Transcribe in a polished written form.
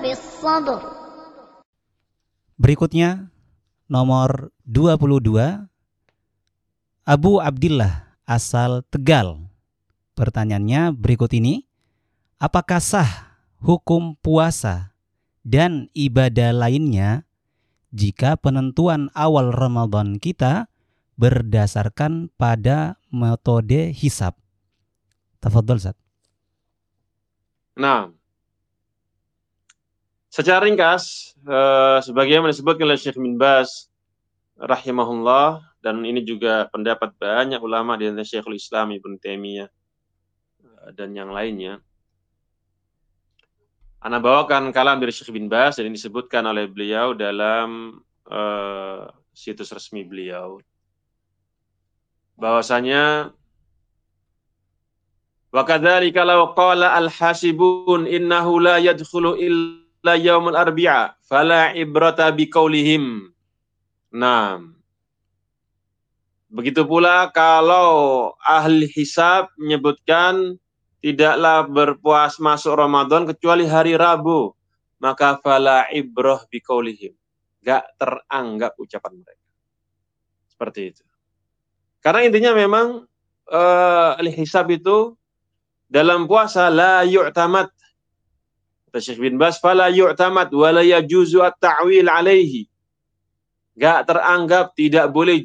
في الصدر. Berikutnya nomor 22, Abu Abdillah asal Tegal. Pertanyaannya berikut ini. Apakah sah hukum puasa dan ibadah lainnya jika penentuan awal Ramadan kita berdasarkan pada metode hisab? Tafadhol, Ustaz. Nah, secara ringkas, sebagaimana disebutkan oleh Syekh bin Baz rahimahullah, dan ini juga pendapat banyak ulama di antara Syekhul Islam Ibnu Taimiyah dan yang lainnya. Ana bawakan kalam dari Syekh bin Baz dan ini disebutkan oleh beliau dalam situs resmi beliau. Bahwasanya wa kadzalika law qala al-hasibun innahu la yadkhulu illa yaumul arbi'a fala ibrata biqaulihim. Nah, begitu pula kalau ahli hisab menyebutkan tidaklah berpuasa masuk Ramadan kecuali hari Rabu, maka fala ibrah biqaulihim. Enggak teranggap ucapan mereka. Seperti itu. Karena intinya memang ahli hisab itu dalam puasa la yu'tamad. Kata Syekh bin Baz, fala yu'tamad wa la yajuzu at-ta'wil alaihi. Enggak teranggap, tidak boleh